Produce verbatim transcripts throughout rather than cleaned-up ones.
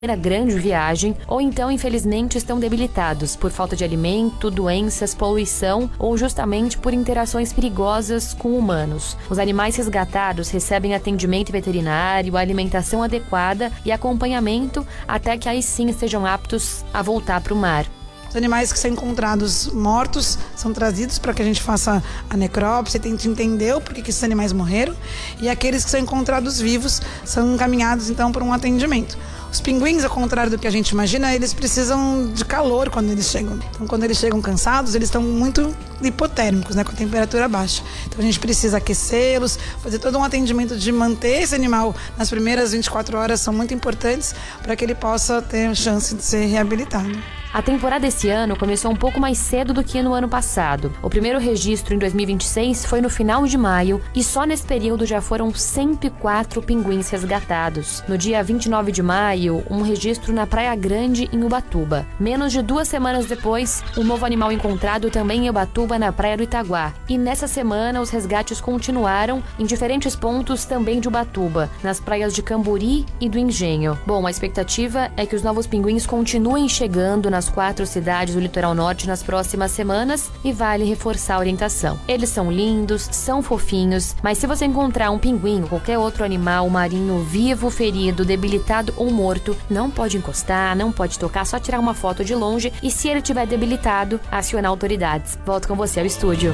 grande viagem ou então, infelizmente, estão debilitados por falta de alimento, doenças, poluição ou justamente por interações perigosas com humanos. Os animais resgatados recebem atendimento veterinário, alimentação adequada e acompanhamento até que aí sim estejam aptos a voltar para o mar. Os animais que são encontrados mortos são trazidos para que a gente faça a necrópsia e tente entender o porquê que esses animais morreram. E aqueles que são encontrados vivos são encaminhados então para um atendimento. Os pinguins, ao contrário do que a gente imagina, eles precisam de calor quando eles chegam. Então, quando eles chegam cansados, eles estão muito hipotérmicos, né, com a temperatura baixa. Então, a gente precisa aquecê-los, fazer todo um atendimento de manter esse animal nas primeiras vinte e quatro horas, são muito importantes para que ele possa ter chance de ser reabilitado. A temporada esse ano começou um pouco mais cedo do que no ano passado. O primeiro registro em dois mil e vinte e seis foi no final de maio e só nesse período já foram cento e quatro pinguins resgatados. No dia vinte e nove de maio, um registro na Praia Grande, em Ubatuba. Menos de duas semanas depois, um novo animal encontrado também em Ubatuba, na Praia do Itaguá. E nessa semana, os resgates continuaram em diferentes pontos também de Ubatuba, nas praias de Camburi e do Engenho. Bom, a expectativa é que os novos pinguins continuem chegando nas quatro cidades do litoral norte nas próximas semanas e vale reforçar a orientação. Eles são lindos, são fofinhos, mas se você encontrar um pinguim ou qualquer outro animal marinho vivo, ferido, debilitado ou morto, não pode encostar, não pode tocar, só tirar uma foto de longe e se ele estiver debilitado, acionar autoridades. Volto com você ao estúdio.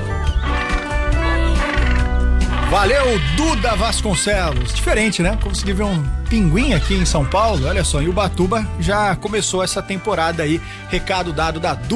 Valeu, Duda Vasconcelos. Diferente, né? Consegui ver um pinguim aqui em São Paulo. Olha só, em Ubatuba já começou essa temporada aí. Recado dado da Duda.